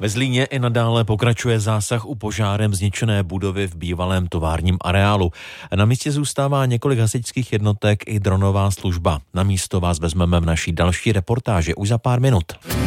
Ve Zlíně i nadále pokračuje zásah u požárem zničené budovy v bývalém továrním areálu. Na místě zůstává několik hasičských jednotek i dronová služba. Na místo vás vezmeme v naší další reportáži už za pár minut.